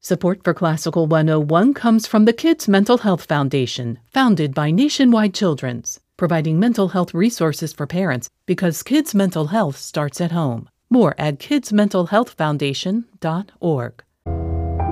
Support for Classical 101 comes from the Kids Mental Health Foundation, founded by Nationwide Children's, providing mental health resources for parents because kids' mental health starts at home. More at kidsmentalhealthfoundation.org.